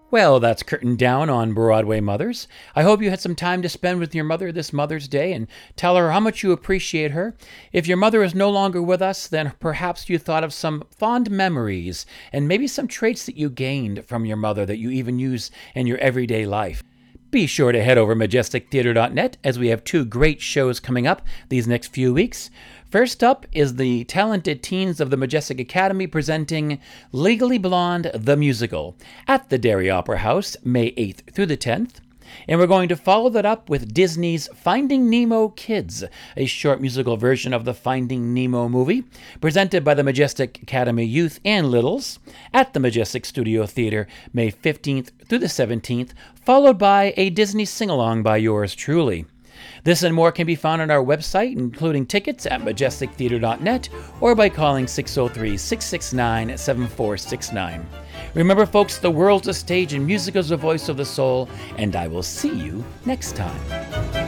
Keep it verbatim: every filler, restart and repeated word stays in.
Well, that's curtain down on Broadway Mothers. I hope you had some time to spend with your mother this Mother's Day and tell her how much you appreciate her. If your mother is no longer with us, then perhaps you thought of some fond memories and maybe some traits that you gained from your mother that you even use in your everyday life. Be sure to head over majestic theater dot net as we have two great shows coming up these next few weeks. First up is the talented teens of the Majestic Academy presenting Legally Blonde, the Musical, at the Derry Opera House, May eighth through the tenth. And we're going to follow that up with Disney's Finding Nemo Kids, a short musical version of the Finding Nemo movie, presented by the Majestic Academy Youth and Littles at the Majestic Studio Theater, May fifteenth through the seventeenth, followed by a Disney sing-along by yours truly. This and more can be found on our website, including tickets at majestic theater dot net or by calling six oh three, six six nine, seven four six nine. Remember, folks, the world's a stage and music is the voice of the soul, and I will see you next time.